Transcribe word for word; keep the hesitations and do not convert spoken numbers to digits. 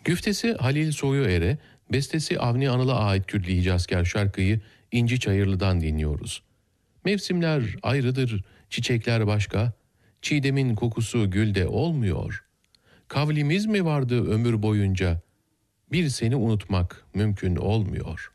Güftesi Halil Soyuer'e, bestesi Avni Anıl'a ait Külli Hicazkar şarkıyı İnci Çayırlı'dan dinliyoruz. Mevsimler ayrıdır, çiçekler başka, çiğdemin kokusu gülde olmuyor. Kavlimiz mi vardı ömür boyunca, bir seni unutmak mümkün olmuyor.